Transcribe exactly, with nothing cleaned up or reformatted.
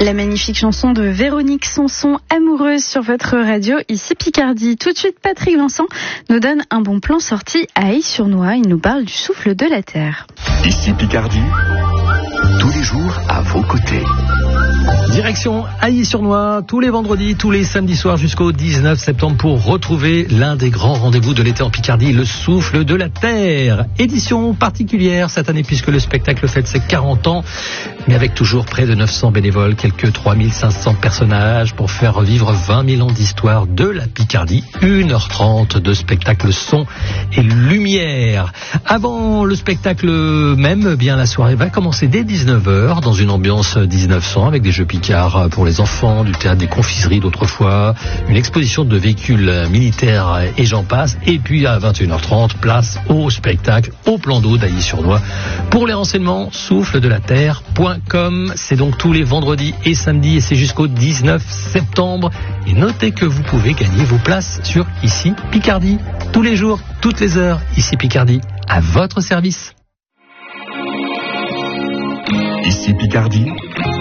La magnifique chanson de Véronique Sanson, Amoureuse, sur votre radio, ici Picardie. Tout de suite, Patrick Vincent nous donne un bon plan sorti à Ailly-sur-Noix. Il nous parle du souffle de la terre. Ici Picardie, tous les jours à vos côtés. Direction Ailly-sur-Noix, tous les vendredis, tous les samedis soirs jusqu'au dix-neuf septembre pour retrouver l'un des grands rendez-vous de l'été en Picardie, le souffle de la terre. Édition particulière cette année puisque le spectacle fête ses quarante ans, mais avec toujours près de neuf cents bénévoles, quelques trois mille cinq cents personnages pour faire revivre vingt mille ans d'histoire de la Picardie. une heure trente de spectacle son et lumière. Avant le spectacle même, bien la soirée va commencer dès dix-neuf heures dans une ambiance dix-neuf cents avec des jeux Picard pour les enfants, du théâtre des confiseries d'autrefois, une exposition de véhicules militaires et j'en passe. Et puis à vingt et une heures trente, place au spectacle au plan d'eau d'Ailly-sur-Noix. Pour les renseignements, souffle de la terre point com. C'est donc tous les vendredis et samedis et c'est jusqu'au dix-neuf septembre. Et notez que vous pouvez gagner vos places sur Ici Picardie. Tous les jours, toutes les heures, Ici Picardie, à votre service. Ici Picardie.